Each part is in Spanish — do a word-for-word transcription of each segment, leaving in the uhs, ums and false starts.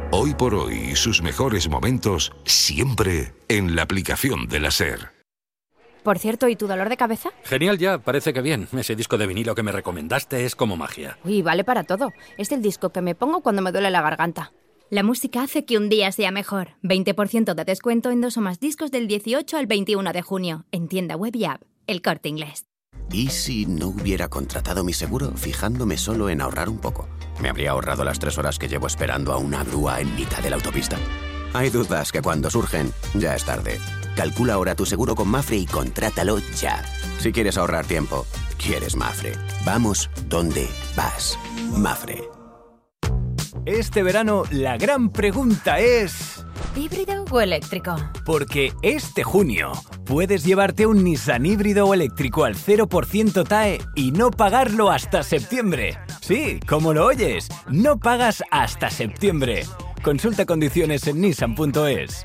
Hoy por hoy y sus mejores momentos siempre en la aplicación de la SER. Por cierto, ¿y tu dolor de cabeza? Genial ya, parece que bien. Ese disco de vinilo que me recomendaste es como magia. Uy, vale para todo. Es el disco que me pongo cuando me duele la garganta. La música hace que un día sea mejor. veinte por ciento de descuento en dos o más discos del dieciocho al veintiuno de junio. En tienda web y app. El Corte Inglés. ¿Y si no hubiera contratado mi seguro fijándome solo en ahorrar un poco? ¿Me habría ahorrado las tres horas que llevo esperando a una grúa en mitad de la autopista? Hay dudas que cuando surgen, ya es tarde. Calcula ahora tu seguro con Mafre y contrátalo ya. Si quieres ahorrar tiempo, quieres Mafre. Vamos donde vas. Mafre. Este verano la gran pregunta es... ¿híbrido o eléctrico? Porque este junio puedes llevarte un Nissan híbrido o eléctrico al cero por ciento T A E y no pagarlo hasta septiembre. Sí, como lo oyes, no pagas hasta septiembre. Consulta condiciones en nissan punto es.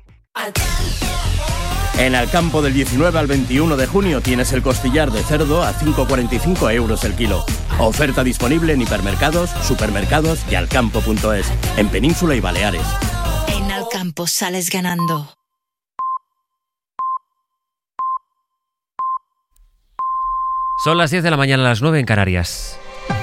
En Alcampo del diecinueve al veintiuno de junio tienes el costillar de cerdo a cinco con cuarenta y cinco euros el kilo. Oferta disponible en hipermercados, supermercados y alcampo punto es, en Península y Baleares. En Alcampo sales ganando. Son las diez de la mañana, a las nueve en Canarias.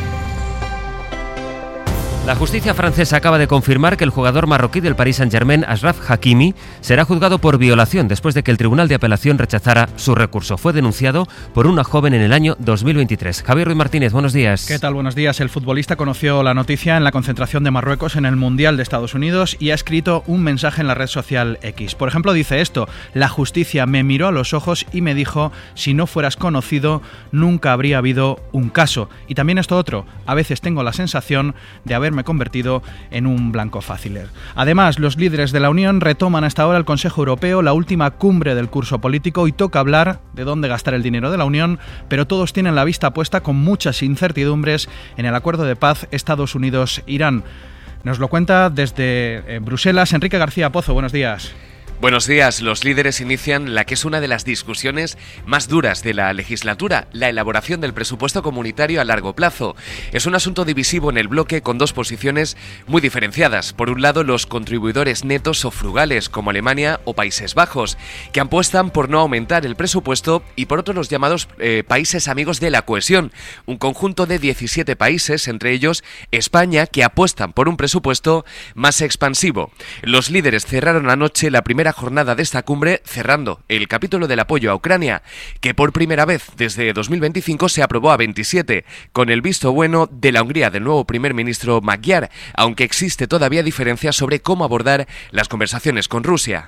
La justicia francesa acaba de confirmar que el jugador marroquí del Paris Saint-Germain, Achraf Hakimi, será juzgado por violación después de que el Tribunal de Apelación rechazara su recurso. Fue denunciado por una joven en el año dos mil veintitrés. Javier Ruiz Martínez, buenos días. ¿Qué tal? Buenos días. El futbolista conoció la noticia en la concentración de Marruecos en el Mundial de Estados Unidos y ha escrito un mensaje en la red social X. Por ejemplo, dice esto: la justicia me miró a los ojos y me dijo, si no fueras conocido, nunca habría habido un caso. Y también esto otro, a veces tengo la sensación de haber me convertido en un blanco fácil. Además, los líderes de la Unión retoman hasta ahora el Consejo Europeo, la última cumbre del curso político, y toca hablar de dónde gastar el dinero de la Unión, pero todos tienen la vista puesta con muchas incertidumbres en el acuerdo de paz Estados Unidos-Irán. Nos lo cuenta desde Bruselas Enrique García Pozo. Buenos días. Buenos días. Los líderes inician la que es una de las discusiones más duras de la legislatura, la elaboración del presupuesto comunitario a largo plazo. Es un asunto divisivo en el bloque con dos posiciones muy diferenciadas. Por un lado, los contribuidores netos o frugales, como Alemania o Países Bajos, que apuestan por no aumentar el presupuesto, y por otro los llamados eh, países amigos de la cohesión, un conjunto de diecisiete países, entre ellos España, que apuestan por un presupuesto más expansivo. Los líderes cerraron anoche la primera jornada de esta cumbre cerrando el capítulo del apoyo a Ucrania, que por primera vez desde dos mil veinticinco se aprobó a veintisiete, con el visto bueno de la Hungría del nuevo primer ministro Magyar, aunque existe todavía diferencias sobre cómo abordar las conversaciones con Rusia.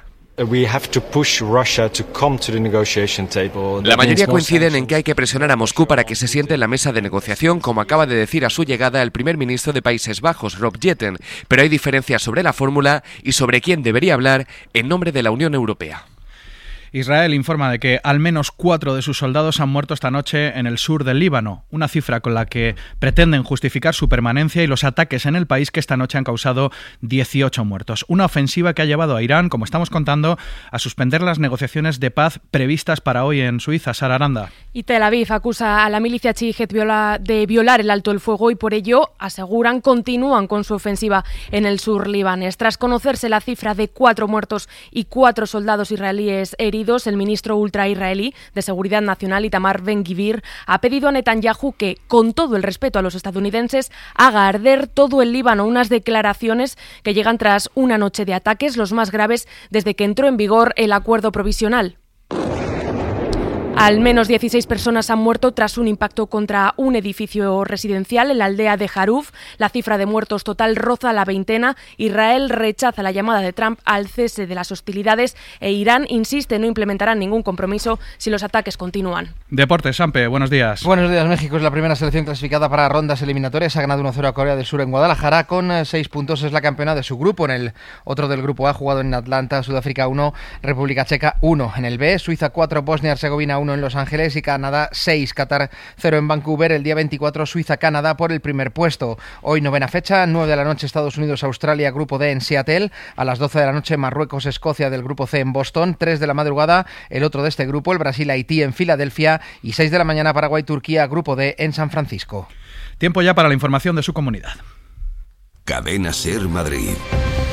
La mayoría coinciden en que hay que presionar a Moscú para que se siente en la mesa de negociación, como acaba de decir a su llegada el primer ministro de Países Bajos, Rob Jetten, pero hay diferencias sobre la fórmula y sobre quién debería hablar en nombre de la Unión Europea. Israel informa de que al menos cuatro de sus soldados han muerto esta noche en el sur del Líbano, una cifra con la que pretenden justificar su permanencia y los ataques en el país que esta noche han causado dieciocho muertos. Una ofensiva que ha llevado a Irán, como estamos contando, a suspender las negociaciones de paz previstas para hoy en Suiza. Sara Aranda. Y Tel Aviv acusa a la milicia chiíes de violar el alto el fuego y por ello, aseguran, continúan con su ofensiva en el sur libanés. Tras conocerse la cifra de cuatro muertos y cuatro soldados israelíes heridos, el ministro ultra-israelí de Seguridad Nacional, Itamar Ben-Gvir, ha pedido a Netanyahu que, con todo el respeto a los estadounidenses, haga arder todo el Líbano. Unas declaraciones que llegan tras una noche de ataques, los más graves desde que entró en vigor el acuerdo provisional. Al menos dieciséis personas han muerto tras un impacto contra un edificio residencial en la aldea de Jaruf. La cifra de muertos total roza la veintena. Israel rechaza la llamada de Trump al cese de las hostilidades e Irán insiste en no implementará ningún compromiso si los ataques continúan. Deportes, Sampe, buenos días. Buenos días. México es la primera selección clasificada para rondas eliminatorias. Ha ganado uno cero a Corea del Sur en Guadalajara con seis puntos. Es la campeona de su grupo. En el otro del grupo A, jugado en Atlanta, Sudáfrica uno, República Checa uno. En el B, Suiza cuatro, Bosnia-Herzegovina uno en Los Ángeles y Canadá seis, Qatar cero en Vancouver. El día veinticuatro, Suiza-Canadá por el primer puesto. Hoy novena fecha, nueve de la noche, Estados Unidos-Australia, grupo D en Seattle. A las doce de la noche, Marruecos-Escocia del grupo C en Boston. tres de la madrugada, el otro de este grupo, el Brasil-Haití en Filadelfia. Y seis de la mañana, Paraguay-Turquía, grupo D en San Francisco. Tiempo ya para la información de su comunidad. Cadena SER Madrid.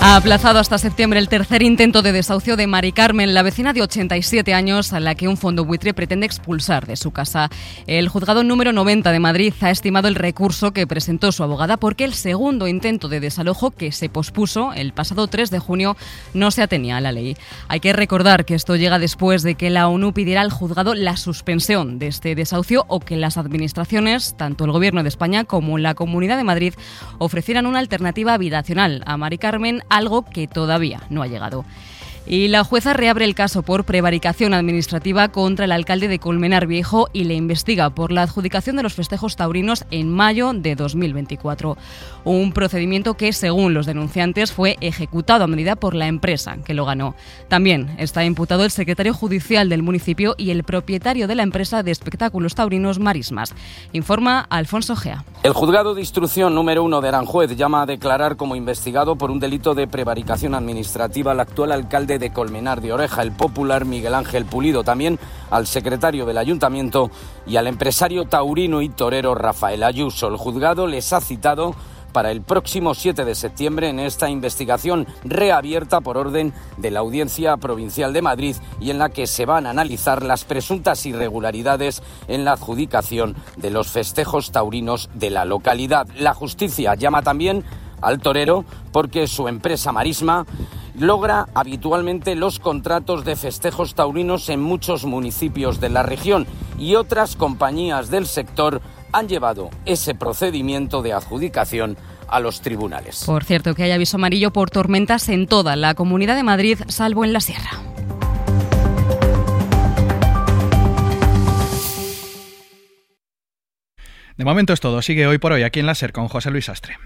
Ha aplazado hasta septiembre el tercer intento de desahucio de Mari Carmen, la vecina de ochenta y siete años a la que un fondo buitre pretende expulsar de su casa. El juzgado número noventa de Madrid ha estimado el recurso que presentó su abogada porque el segundo intento de desalojo, que se pospuso el pasado tres de junio, no se atenía a la ley. Hay que recordar que esto llega después de que la ONU pidiera al juzgado la suspensión de este desahucio o que las administraciones, tanto el Gobierno de España como la Comunidad de Madrid, ofrecieran una alternativa habitacional a Mari Carmen, algo que todavía no ha llegado. Y la jueza reabre el caso por prevaricación administrativa contra el alcalde de Colmenar Viejo y le investiga por la adjudicación de los festejos taurinos en mayo de dos mil veinticuatro. Un procedimiento que, según los denunciantes, fue ejecutado a medida por la empresa que lo ganó. También está imputado el secretario judicial del municipio y el propietario de la empresa de espectáculos taurinos Marismas. Informa Alfonso Gea. El juzgado de instrucción número uno de Aranjuez llama a declarar como investigado por un delito de prevaricación administrativa al actual alcalde de Colmenar de Oreja, el popular Miguel Ángel Pulido, también al secretario del ayuntamiento y al empresario taurino y torero Rafael Ayuso. El juzgado les ha citado para el próximo siete de septiembre en esta investigación reabierta por orden de la Audiencia Provincial de Madrid y en la que se van a analizar las presuntas irregularidades en la adjudicación de los festejos taurinos de la localidad. La justicia llama también al torero porque su empresa Marisma logra habitualmente los contratos de festejos taurinos en muchos municipios de la región y otras compañías del sector han llevado ese procedimiento de adjudicación a los tribunales. Por cierto, que hay aviso amarillo por tormentas en toda la Comunidad de Madrid, salvo en la Sierra. De momento es todo. Sigue Hoy por Hoy aquí en la SER con José Luis Astre.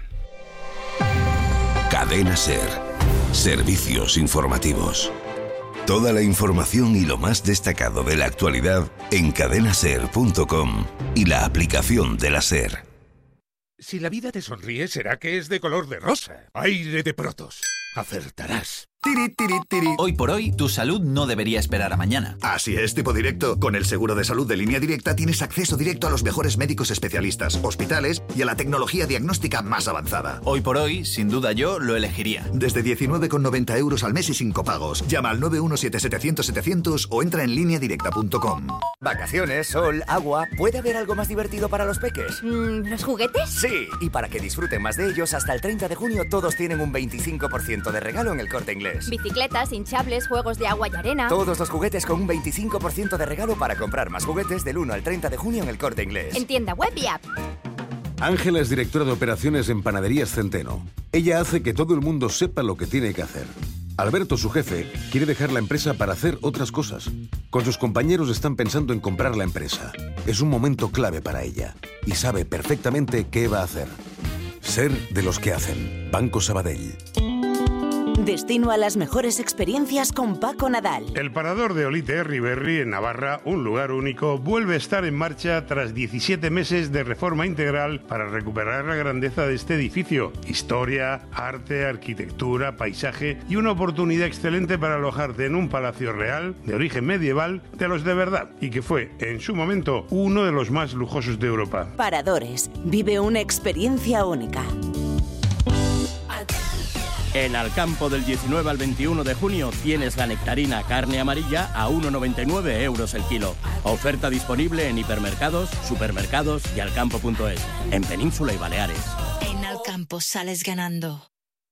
Cadena SER. Servicios informativos. Toda la información y lo más destacado de la actualidad en cadena ser punto com y la aplicación de la SER. Si la vida te sonríe, será que es de color de rosa. Aire de Protos. Acertarás. Tiri, tiri, tiri. Hoy por hoy, tu salud no debería esperar a mañana. Así es, tipo directo. Con el seguro de salud de Línea Directa tienes acceso directo a los mejores médicos especialistas, hospitales y a la tecnología diagnóstica más avanzada. Hoy por hoy, sin duda yo lo elegiría. Desde diecinueve con noventa euros al mes y sin copagos. Llama al nueve uno siete setecientos setecientos o entra en línea directa punto com. Vacaciones, sol, agua. ¿Puede haber algo más divertido para los peques? Mm, ¿Los juguetes? Sí, y para que disfruten más de ellos, hasta el treinta de junio todos tienen un veinticinco por ciento de regalo en el Corte Inglés. Bicicletas, hinchables, juegos de agua y arena. Todos los juguetes con un veinticinco por ciento de regalo para comprar más juguetes del uno al treinta de junio en el Corte Inglés. En tienda web y app. Ángela es directora de operaciones en Panaderías Centeno. Ella hace que todo el mundo sepa lo que tiene que hacer. Alberto, su jefe, quiere dejar la empresa para hacer otras cosas. Con sus compañeros están pensando en comprar la empresa. Es un momento clave para ella y sabe perfectamente qué va a hacer. Ser de los que hacen. Banco Sabadell. Destino a las mejores experiencias con Paco Nadal. El parador de Olite Herriberri en Navarra, un lugar único, vuelve a estar en marcha tras diecisiete meses de reforma integral para recuperar la grandeza de este edificio. Historia, arte, arquitectura, paisaje y una oportunidad excelente para alojarte en un palacio real de origen medieval de los de verdad y que fue, en su momento, uno de los más lujosos de Europa. Paradores. Vive una experiencia única. En Alcampo del diecinueve al veintiuno de junio tienes la nectarina carne amarilla a uno noventa y nueve euros el kilo. Oferta disponible en hipermercados, supermercados y alcampo punto es, en Península y Baleares. En Alcampo sales ganando.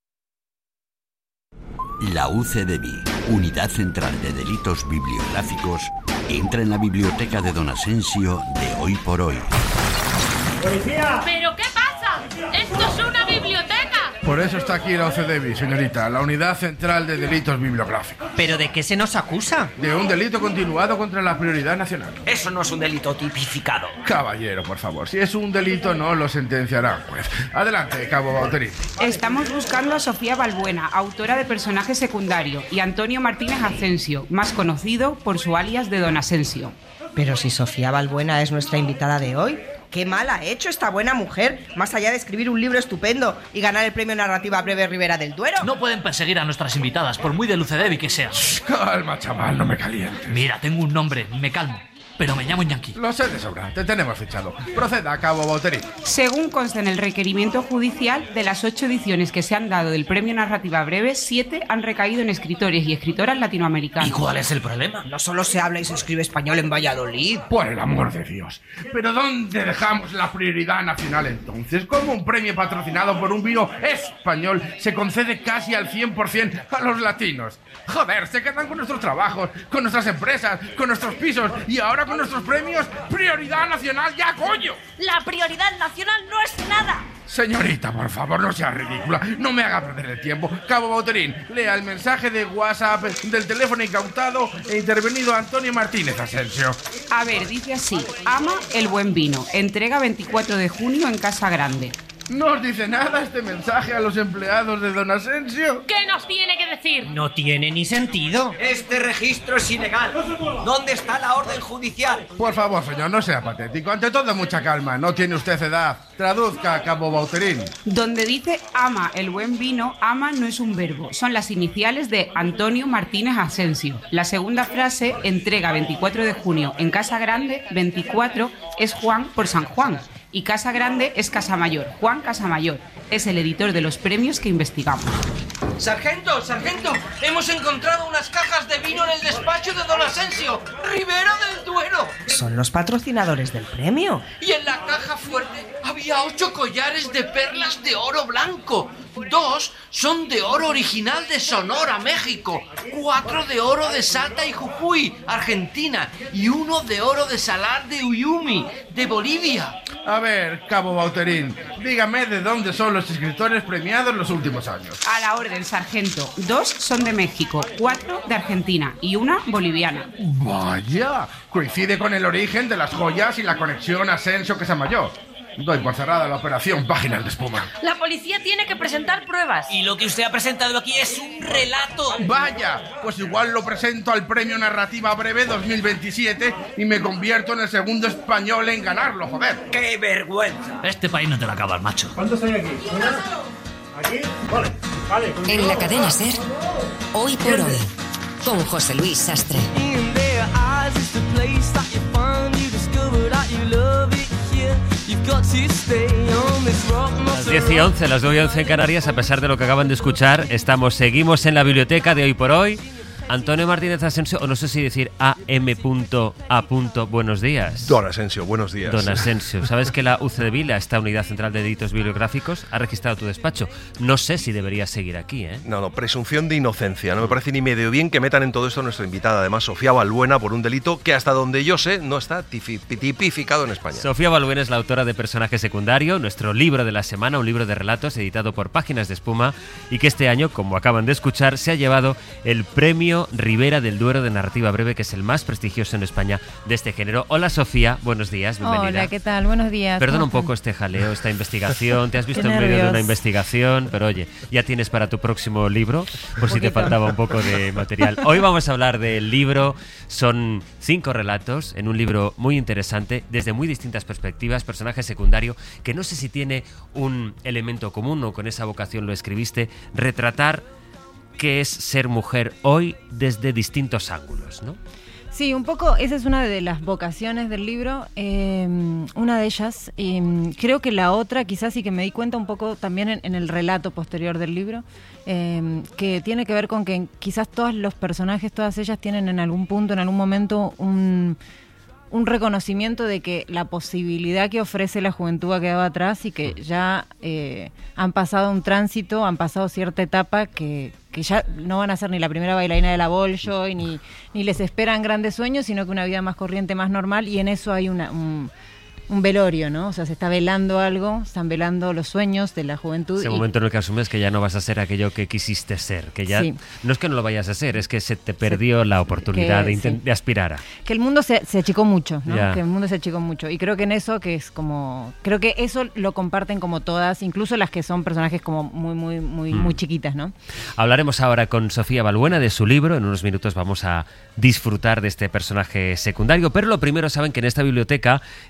La U C D B I, Unidad Central de Delitos Bibliográficos, entra en la biblioteca de Don Asensio de Hoy por Hoy. ¡Policía! ¿Pero qué pasa? ¡Esto es una biblioteca! Por eso está aquí la U C D B I, señorita, la Unidad Central de Delitos Bibliográficos. ¿Pero de qué se nos acusa? De un delito continuado contra la prioridad nacional. Eso no es un delito tipificado. Caballero, por favor, si es un delito no lo sentenciarán, pues. Adelante, cabo Bauterín. Estamos buscando a Sofía Balbuena, autora de Personaje Secundario, y Antonio Martínez Asensio, más conocido por su alias de Don Asensio. Pero si Sofía Balbuena es nuestra invitada de hoy... ¡Qué mal ha hecho esta buena mujer! Más allá de escribir un libro estupendo y ganar el premio Narrativa Breve Ribera del Duero. No pueden perseguir a nuestras invitadas, por muy de Lucedevi que sean. Calma, chaval, no me calientes. Mira, tengo un nombre, me calmo. pero me llamo Iñaki. Lo sé de sobra, te tenemos fichado. Proceda, Cabo Bauterín. Según consta en el requerimiento judicial, de las ocho ediciones que se han dado del Premio Narrativa Breve, siete han recaído en escritores y escritoras latinoamericanos. ¿Y cuál es el problema? No solo se habla y se escribe español en Valladolid. Por el amor de Dios. ¿Pero dónde dejamos la prioridad nacional entonces? ¿Cómo un premio patrocinado por un vino español se concede casi al cien por ciento a los latinos? Joder, se quedan con nuestros trabajos, con nuestras empresas, con nuestros pisos y ahora con nuestros premios. ¡Prioridad nacional ya, coño! La prioridad nacional no es nada. Señorita, por favor, no sea ridícula. No me haga perder el tiempo. Cabo Bauterín, lea el mensaje de WhatsApp del teléfono incautado e intervenido Antonio Martínez Asensio. A ver, dice así: ama el buen vino. Entrega veinticuatro de junio en Casa Grande. ¿No os dice nada este mensaje a los empleados de don Asensio? ¿Qué nos tiene que decir? No tiene ni sentido. Este registro es ilegal. ¿Dónde está la orden judicial? Por favor, señor, no sea patético. Ante todo, mucha calma. No tiene usted edad. Traduzca, Cabo Bauterín. Donde dice ama el buen vino, ama no es un verbo. Son las iniciales de Antonio Martínez Asensio. La segunda frase, entrega veinticuatro de junio en Casa Grande, veinticuatro es Juan por San Juan. Y Casa Grande es Casa Mayor. Juan Casamayor es el editor de los premios que investigamos. Sargento, sargento, hemos encontrado unas cajas de vino en el despacho de don Asensio, Ribera del Duero. Son los patrocinadores del premio. Y en la caja fuerte había ocho collares de perlas de oro blanco. Dos son de oro original de Sonora, México. Cuatro de oro de Salta y Jujuy, Argentina. Y uno de oro de Salar de Uyuni, de Bolivia. A ver, Cabo Bauterín, dígame de dónde son los escritores premiados los últimos años. A la orden, sargento. Dos son de México, cuatro de Argentina y una boliviana. Vaya, coincide con el origen de las joyas y la conexión Asensio-Quesamayor. Doy por cerrada la operación Páginas de Espuma. La policía tiene que presentar pruebas. Y lo que usted ha presentado aquí es un relato. Vaya, pues igual lo presento al Premio Narrativa Breve dos mil veintisiete y me convierto en el segundo español en ganarlo, joder. ¡Qué vergüenza! Este país no te lo acaba el macho. ¿Cuántos hay aquí? ¿Una? ¿Aquí? Vale, vale. En la cadena SER, Hoy por Hoy, con José Luis Sastre. Las diez y once, las nueve y once en Canarias, a pesar de lo que acaban de escuchar, estamos, seguimos en la biblioteca de Hoy por Hoy. Antonio Martínez Asensio, o no sé si decir A M A. Buenos días. Don Asensio, buenos días. Don Asensio, ¿sabes que la U C de Vila, esta Unidad Central de Delitos Bibliográficos, ha registrado tu despacho? No sé si deberías seguir aquí, ¿eh? No, no, presunción de inocencia. No me parece ni medio bien que metan en todo esto a nuestra invitada, además, Sofía Balbuena, por un delito que hasta donde yo sé no está tipificado en España. Sofía Balbuena es la autora de Personaje Secundario, nuestro libro de la semana, un libro de relatos editado por Páginas de Espuma y que este año, como acaban de escuchar, se ha llevado el premio Ribera del Duero de narrativa breve, que es el más prestigioso en España de este género. Hola Sofía, buenos días, bienvenida. Hola, ¿qué tal? Buenos días. Perdona un poco este jaleo, esta investigación, te has visto en medio de una investigación, pero oye, ya tienes para tu próximo libro, por si te faltaba un poco de material. Hoy vamos a hablar del libro, son cinco relatos en un libro muy interesante, desde muy distintas perspectivas, Personaje Secundario, que no sé si tiene un elemento común o con esa vocación lo escribiste, retratar qué es ser mujer hoy desde distintos ángulos, ¿no? Sí, un poco esa es una de las vocaciones del libro, eh, una de ellas. Eh, creo que la otra, quizás sí que me di cuenta un poco también en, en el relato posterior del libro, eh, que tiene que ver con que quizás todos los personajes, todas ellas tienen en algún punto, en algún momento, un... un reconocimiento de que la posibilidad que ofrece la juventud ha quedado atrás y que ya eh, han pasado un tránsito, han pasado cierta etapa que, que ya no van a ser ni la primera bailarina de la Bolshoi, ni, ni les esperan grandes sueños, sino que una vida más corriente, más normal, y en eso hay una... Un, un velorio, ¿no? O sea, se está velando algo, están velando los sueños de la juventud. Ese y... momento en el que asumes que ya no vas a ser aquello que quisiste ser, que ya sí. No es que no lo vayas a ser, es que se te perdió sí. la oportunidad que, de, intent- sí. de aspirar a. Que el mundo se, se achicó mucho, ¿no? Ya. Que el mundo se achicó mucho. Y creo que en eso, que es como... Creo que eso lo comparten como todas, incluso las que son personajes como muy, muy, muy, mm. muy chiquitas, ¿no? Hablaremos ahora con Sofía Balbuena de su libro. En unos minutos vamos a disfrutar de este personaje secundario, pero lo primero, saben que en esta biblioteca es que nuestro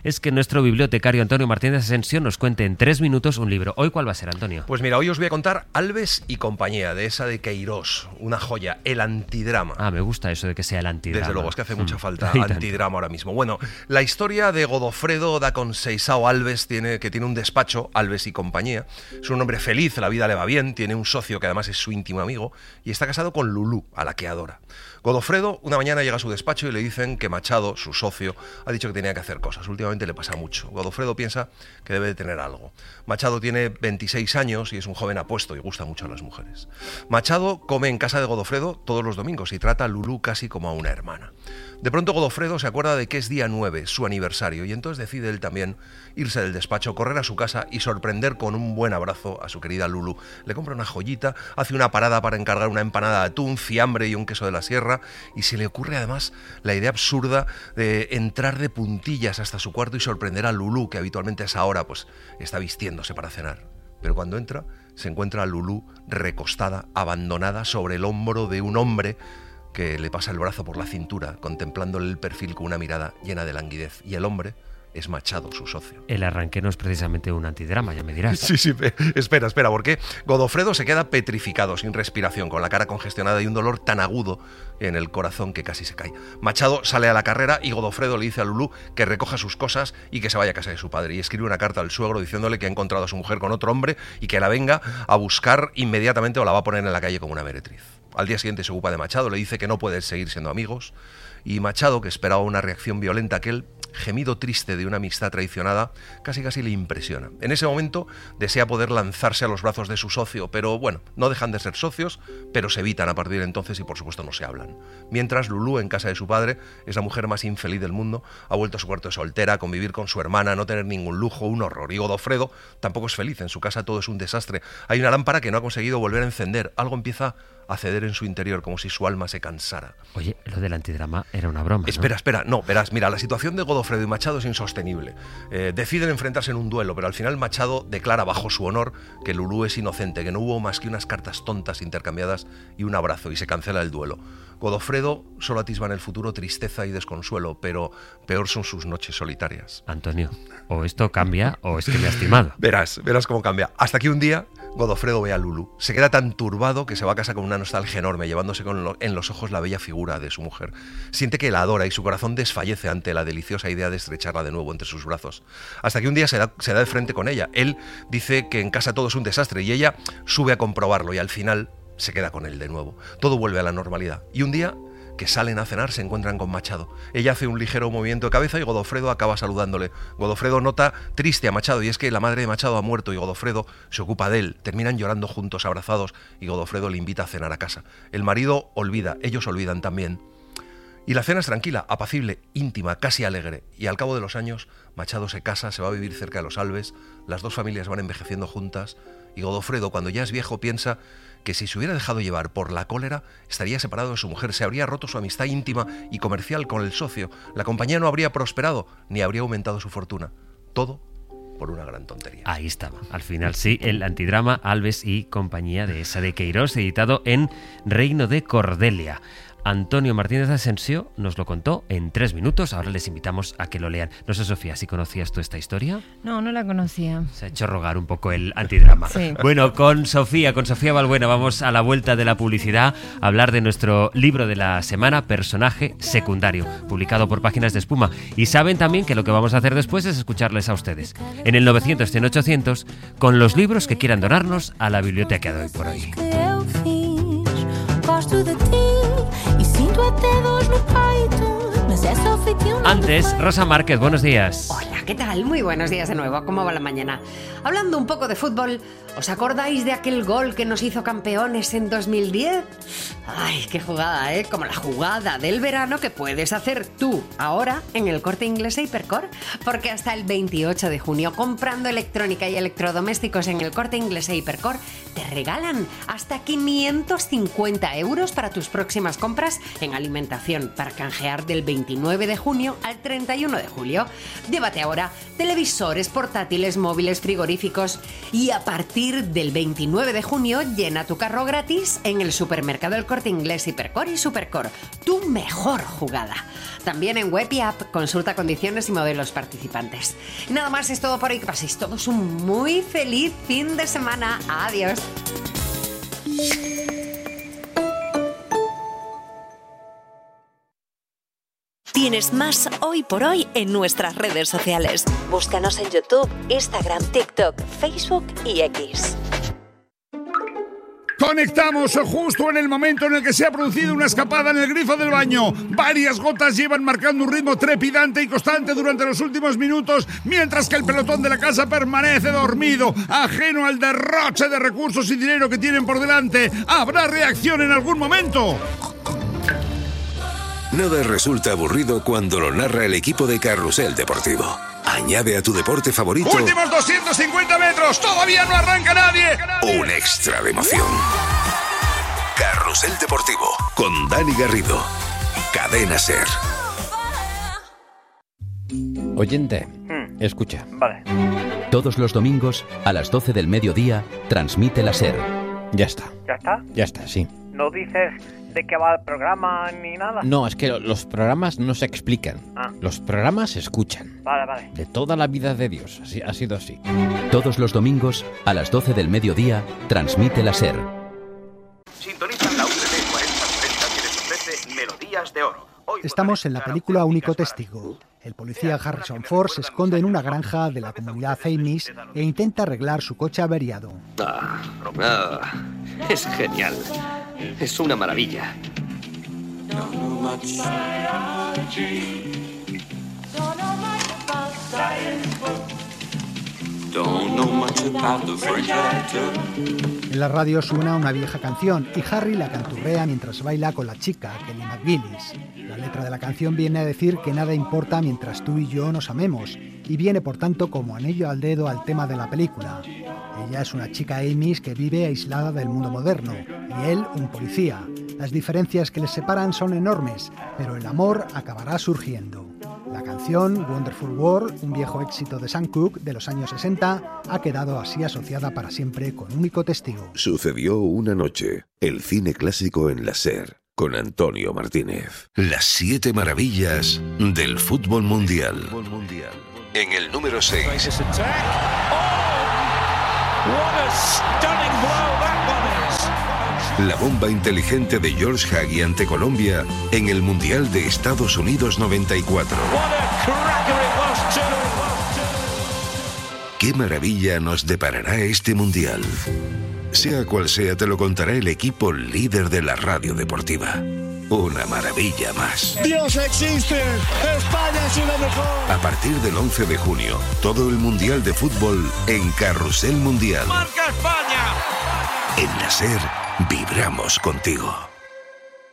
nuestro bibliotecario Antonio Martínez Asensio nos cuente en tres minutos un libro. ¿Hoy cuál va a ser, Antonio? Pues mira, hoy os voy a contar Alves y compañía, de esa de Queirós, una joya, el antidrama. Ah, me gusta eso de que sea el antidrama. Desde luego, es que hace mm. mucha falta antidrama ahora mismo. Bueno, la historia de Godofredo da Conceição Alves, tiene, que tiene un despacho, Alves y compañía. Es un hombre feliz, la vida le va bien, tiene un socio que además es su íntimo amigo y está casado con Lulú, a la que adora. Godofredo una mañana llega a su despacho y le dicen que Machado, su socio, ha dicho que tenía que hacer cosas. Últimamente le pasa mucho. Godofredo piensa que debe de tener algo. Machado tiene veintiséis años y es un joven apuesto y gusta mucho a las mujeres. Machado come en casa de Godofredo todos los domingos y trata a Lulú casi como a una hermana. De pronto Godofredo se acuerda de que es día nueve, su aniversario, y entonces decide él también irse del despacho, correr a su casa y sorprender con un buen abrazo a su querida Lulú. Le compra una joyita, hace una parada para encargar una empanada de atún, fiambre y un queso de la sierra, y se le ocurre además la idea absurda de entrar de puntillas hasta su cuarto y sorprender a Lulú, que habitualmente a esa hora pues está vistiéndose para cenar. Pero cuando entra, se encuentra a Lulú recostada, abandonada sobre el hombro de un hombre que le pasa el brazo por la cintura, contemplándole el perfil con una mirada llena de languidez. Y el hombre es Machado, su socio. El arranque no es precisamente un antidrama, ya me dirás. Sí, sí, espera, espera, porque Godofredo se queda petrificado, sin respiración, con la cara congestionada y un dolor tan agudo en el corazón que casi se cae. Machado sale a la carrera y Godofredo le dice a Lulú que recoja sus cosas y que se vaya a casa de su padre. Y escribe una carta al suegro diciéndole que ha encontrado a su mujer con otro hombre y que la venga a buscar inmediatamente o la va a poner en la calle como una meretriz. Al día siguiente se ocupa de Machado, le dice que no pueden seguir siendo amigos, y Machado, que esperaba una reacción violenta, aquel gemido triste de una amistad traicionada, casi casi le impresiona. En ese momento desea poder lanzarse a los brazos de su socio, pero bueno, no dejan de ser socios, pero se evitan a partir de entonces y por supuesto no se hablan. Mientras Lulú, en casa de su padre, es la mujer más infeliz del mundo, ha vuelto a su cuarto de soltera, a convivir con su hermana, a no tener ningún lujo, un horror. Y Godofredo tampoco es feliz, en su casa todo es un desastre. Hay una lámpara que no ha conseguido volver a encender, algo empieza a ceder en su interior, como si su alma se cansara. Oye, lo del antidrama era una broma, ¿no? Espera, espera, no, verás, mira, la situación de Godofredo y Machado es insostenible. Eh, deciden enfrentarse en un duelo, pero al final Machado declara bajo su honor que Lulú es inocente, que no hubo más que unas cartas tontas intercambiadas y un abrazo, y se cancela el duelo. Godofredo solo atisba en el futuro tristeza y desconsuelo, pero peor son sus noches solitarias. Antonio, o esto cambia o es que me has timado. Verás, verás cómo cambia. Hasta que un día Godofredo ve a Lulú. Se queda tan turbado que se va a casa con una nostalgia enorme, llevándose con lo, en los ojos la bella figura de su mujer. Siente que la adora y su corazón desfallece ante la deliciosa idea de estrecharla de nuevo entre sus brazos. Hasta que un día se da, se da de frente con ella. Él dice que en casa todo es un desastre y ella sube a comprobarlo y al final se queda con él de nuevo. Todo vuelve a la normalidad. Y un día que salen a cenar se encuentran con Machado. Ella hace un ligero movimiento de cabeza y Godofredo acaba saludándole. Godofredo nota triste a Machado y es que la madre de Machado ha muerto y Godofredo se ocupa de él. Terminan llorando juntos, abrazados, y Godofredo le invita a cenar a casa. El marido olvida, ellos olvidan también. Y la cena es tranquila, apacible, íntima, casi alegre. Y al cabo de los años, Machado se casa, se va a vivir cerca de los Alves, las dos familias van envejeciendo juntas y Godofredo, cuando ya es viejo, piensa que si se hubiera dejado llevar por la cólera, estaría separado de su mujer, se habría roto su amistad íntima y comercial con el socio, la compañía no habría prosperado, ni habría aumentado su fortuna. Todo por una gran tontería. Ahí estaba. Al final sí, el antidrama Alves y compañía, de esa de Queirós, editado en Reino de Cordelia. Antonio Martínez Asensio nos lo contó en tres minutos. Ahora les invitamos a que lo lean. No sé, Sofía, si conocías tú esta historia. No, no la conocía. Se ha hecho rogar un poco el antidrama. Sí. Bueno, con Sofía, con Sofía Balbuena, vamos a la vuelta de la publicidad a hablar de nuestro libro de la semana, Personaje Secundario, publicado por Páginas de Espuma. Y saben también que lo que vamos a hacer después es escucharles a ustedes en el novecientos, cien, ochocientos, con los libros que quieran donarnos a la biblioteca de Hoy por Hoy. Antes, Rosa Márquez, buenos días. Hola, ¿qué tal? Muy buenos días de nuevo. ¿Cómo va la mañana? Hablando un poco de fútbol, ¿os acordáis de aquel gol que nos hizo campeones en dos mil diez? Ay, qué jugada, ¿eh? Como la jugada del verano que puedes hacer tú ahora en el Corte Inglés e Hipercor. Porque hasta el veintiocho de junio, comprando electrónica y electrodomésticos en el Corte Inglés e Hipercor, te regalan hasta quinientos cincuenta euros para tus próximas compras en alimentación, para canjear del veintinueve de junio al treinta y uno de julio. Llévate ahora televisores, portátiles, móviles, frigoríficos y a partir del veintinueve de junio llena tu carro gratis en el supermercado El Corte Inglés, Hipercor y Supercor. Tu mejor jugada. También en web y app, consulta condiciones y modelos participantes. Nada más, es todo por hoy. Que paséis todos un muy feliz fin de semana. Adiós. Tienes más Hoy por Hoy en nuestras redes sociales. Búscanos en YouTube, Instagram, TikTok, Facebook y X. Conectamos justo en el momento en el que se ha producido una escapada en el grifo del baño. Varias gotas llevan marcando un ritmo trepidante y constante durante los últimos minutos, mientras que el pelotón de la casa permanece dormido, ajeno al derroche de recursos y dinero que tienen por delante. ¿Habrá reacción en algún momento? Nada resulta aburrido cuando lo narra el equipo de Carrusel Deportivo. Añade a tu deporte favorito ¡últimos doscientos cincuenta metros! ¡Todavía no arranca nadie! un extra de emoción. Carrusel Deportivo con Dani Garrido. Cadena Ser. Oyente, mm. escucha. Vale. Todos los domingos a las doce del mediodía transmite la Ser. Ya está. ¿Ya está? Ya está, sí. ¿No dices de qué va el programa ni nada? No, es que los programas no se explican. Ah. Los programas se escuchan. Vale, vale. De toda la vida de Dios. Así, ha sido así. Todos los domingos a las doce del mediodía transmite la Ser. Sintonizan la U T V cuarenta setenta que les ofrece Melodías de Oro. Hoy Estamos en la película Único Testigo. El policía Harrison Ford se esconde en una granja de la comunidad Amish e intenta arreglar su coche averiado. Ah, ah, es genial. Es una maravilla. En la radio suena una vieja canción y Harry la canturrea mientras baila con la chica, Kelly McGillis. La letra de la canción viene a decir que nada importa mientras tú y yo nos amemos, y viene por tanto como anillo al dedo al tema de la película. Ella es una chica Amish que vive aislada del mundo moderno, y él un policía. Las diferencias que les separan son enormes, pero el amor acabará surgiendo. La canción Wonderful World, un viejo éxito de Sam Cooke de los años sesenta, ha quedado así asociada para siempre con Único Testigo. Sucedió una noche, el cine clásico en la Ser, con Antonio Martínez. Las siete maravillas del fútbol mundial. En el número seis. La bomba inteligente de George Hagi ante Colombia en el Mundial de Estados Unidos noventa y cuatro. ¿Qué maravilla nos deparará este Mundial? Sea cual sea, te lo contará el equipo líder de la radio deportiva. Una maravilla más. ¡Dios existe! ¡España es lo mejor! A partir del once de junio, todo el Mundial de Fútbol en Carrusel Mundial. ¡Marca España! En la Ser, vibramos contigo.